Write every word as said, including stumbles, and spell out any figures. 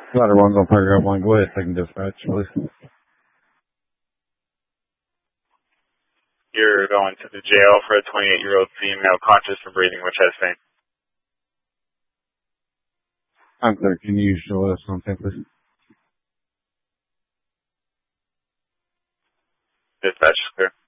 Ladder one's on paragraph one. Go ahead, second dispatch, please. You're going to the jail for a twenty-eight-year-old female conscious of breathing with chest pain. I'm clear. Can you show us something, please? Dispatch is clear.